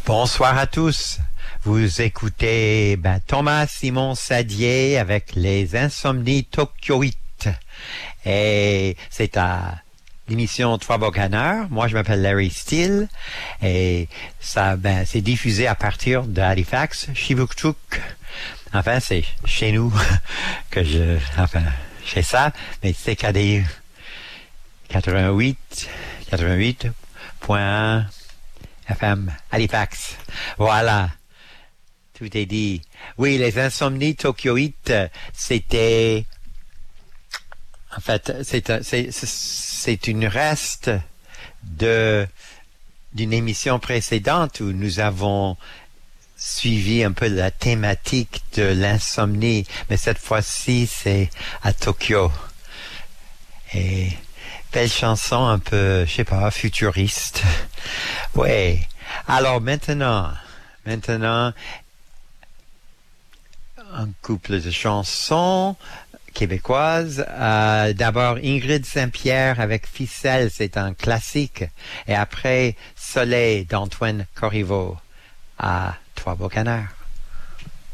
Bonsoir à tous. Vous écoutez Thomas Simon Sadier avec les insomnies tokyoïtes. Et c'est à l'émission Trois beaux canards. Moi, je m'appelle Larry Steele. Et ça, c'est diffusé à partir d'Halifax, Chibouchouk. Enfin, c'est chez nous que chez ça. Mais c'est KDU 88.1 FM Halifax. Voilà. Tout est dit. Oui, les insomnies tokyoïtes, c'était... En fait, c'est une reste d'une émission précédente où nous avons suivi un peu la thématique de l'insomnie, mais cette fois-ci, c'est à Tokyo. Et belle chanson un peu, je sais pas, futuriste. Ouais. Alors maintenant, un couple de chansons québécoises. D'abord Ingrid Saint-Pierre avec Ficelle, c'est un classique. Et après Soleil d'Antoine Corriveau à Trois beaux canards.